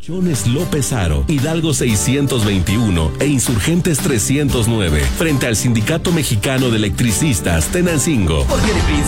Jones López Aro, Hidalgo 621 e Insurgentes 309, frente al Sindicato Mexicano de Electricistas, Tenancingo. Porque eres príncipe